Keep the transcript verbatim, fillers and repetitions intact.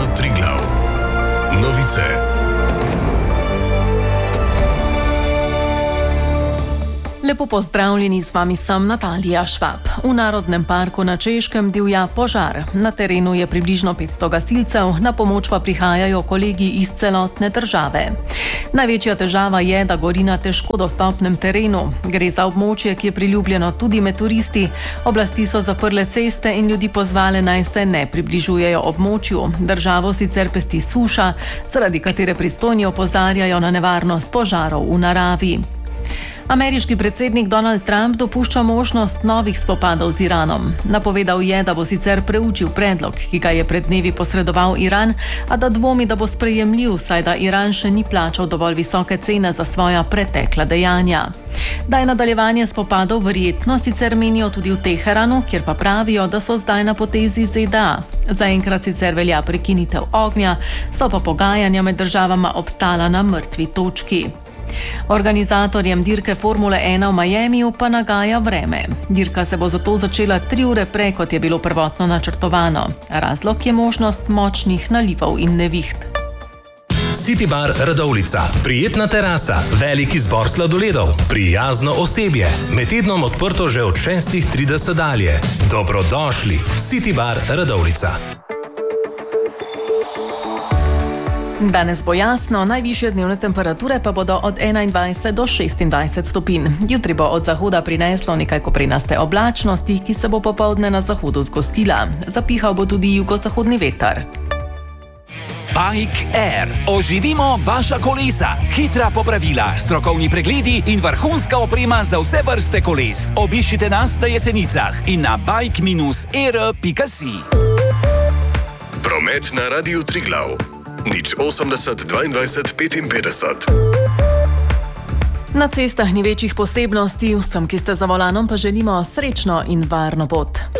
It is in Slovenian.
Triglav. Novice. Lepo pozdravljeni, z vami sem Natalija Švab. V Narodnem parku na Češkem divja požar. Na terenu je približno petsto gasilcev, na pomoč pa prihajajo kolegi iz celotne države. Največja težava je, da gori na težko dostopnem terenu. Gre za območje, ki je priljubljeno tudi med turisti. Oblasti so zaprle ceste in ljudi pozvale, naj se ne približujejo območju. Državo sicer pesti suša, zaradi katere pristojni opozarjajo na nevarnost požarov v naravi. Ameriški predsednik Donald Trump dopušča možnost novih spopadov z Iranom. Napovedal je, da bo sicer preučil predlog, ki ga je pred dnevi posredoval Iran, a da dvomi, da bo sprejemljiv, saj da Iran še ni plačal dovolj visoke cene za svoja pretekla dejanja. Da je nadaljevanje spopadov verjetno, sicer menijo tudi v Teheranu, kjer pa pravijo, da so zdaj na potezi Z D A. Zaenkrat sicer velja prekinitev ognja, so pa pogajanja med državama obstala na mrtvi točki. Organizatorjem dirke Formule ena v Miamiju pa nagaja vreme. Dirka se bo zato začela tri ure prej, kot je bilo prvotno načrtovano. Razlog je možnost močnih nalivov in neviht. City Bar Radovljica. Prijetna terasa, velik izbor sladoledov, prijazno osebje. Med tednom odprto že od šestih trideset dalje. Dobrodošli. City Bar Radovljica. Danes bo jasno, najvišje dnevne temperature pa bodo od enaindvajset do šestindvajset stopinj. Jutri bo od zahoda prineslo nekaj koprenaste oblačnosti, ki se bo popoldne na zahodu zgostila. Zapihal bo tudi jugozahodni veter. Bike Air. Oživimo vaša kolesa. Hitra popravila, strokovni pregledi in vrhunska oprema za vse vrste koles. Obiščite nas na Jesenicah in na bike air pika si. Promet na Radiu Triglav. Nič osemdeset dvaindvajset petinpetdeset. Na cestah ni večjih posebnosti, vsem, ki ste za volanom, pa želimo srečno in varno pot.